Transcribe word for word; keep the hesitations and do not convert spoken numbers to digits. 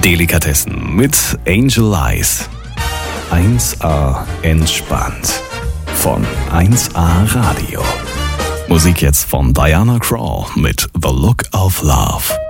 Delikatessen mit Angel Eyes. eins A entspannt. Von eins A Radio. Musik jetzt von Diana Krall mit The Look of Love.